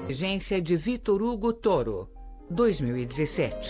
Agência de Vitor Hugo Toro, 2017.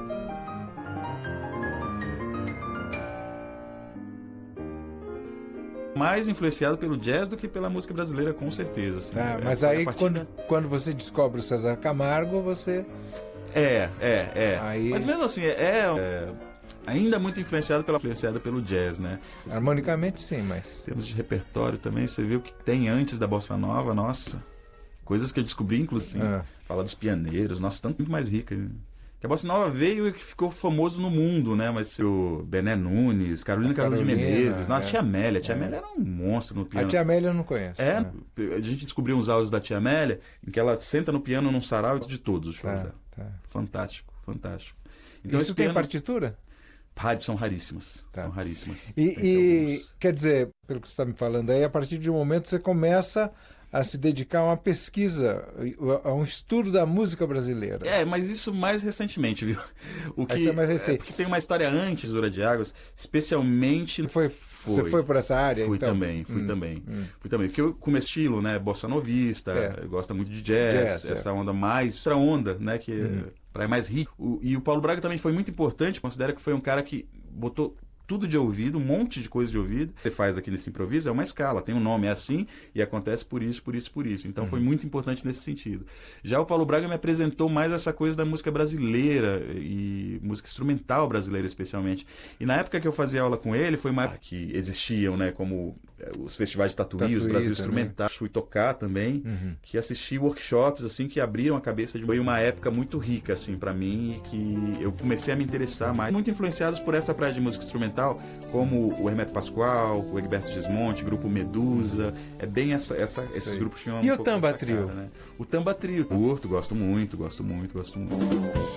Mais influenciado pelo jazz do que pela música brasileira, com certeza. Assim. Mas aí, quando você descobre o César Camargo, você... Aí... Mas mesmo assim, ainda muito influenciado pelo jazz, né? Harmonicamente, sim, mas... Em termos de repertório também, você vê o que tem antes da Bossa Nova, nossa... Coisas que eu descobri, inclusive, falar dos pianeiros, nossa, tanto muito mais rica. Né? Que a Bossa Nova veio e ficou famoso no mundo, né? Mas o Bené Nunes, Carolina de Menezes, nossa, Tia Amélia. Tia Amélia era um monstro no piano. A Tia Amélia eu não conheço. A gente descobriu uns áudios da Tia Amélia, em que ela senta no piano num sarau de todos os shows. Fantástico, fantástico. Então, isso tem partitura? São raríssimas. São raríssimas. E quer dizer, pelo que você está me falando aí, a partir de um momento você começa a se dedicar a uma pesquisa, a um estudo da música brasileira. Mas isso mais recentemente, viu? Mais recente. Porque tem uma história antes do Dura de Águas, especialmente... Você foi por essa área? Fui também. Fui também. Porque eu, como estilo, né, bossa novista, gosta muito de jazz, essa onda mais... Outra onda, né, que é mais rico. E o Paulo Braga também foi muito importante, considero que foi um cara que botou tudo de ouvido, um monte de coisa de ouvido. Você faz aqui nesse improviso, é uma escala, tem um nome, é assim, e acontece por isso. Então foi muito importante nesse sentido. Já o Paulo Braga me apresentou mais essa coisa da música brasileira, e música instrumental brasileira especialmente. E na época que eu fazia aula com ele, foi uma época que existiam, né, como os festivais de Tatuí, os Brasil Instrumental. Fui tocar também, que assisti workshops, assim, que abriram a cabeça de... Foi uma época muito rica, assim, pra mim, e que eu comecei a me interessar mais. Muito influenciados por essa praia de música instrumental, como o Hermeto Pascoal, o Egberto Gismonti, Grupo Medusa, é bem esses grupos tinham... E o Tamba Trio? Cara, né? O Tamba Trio, gosto muito.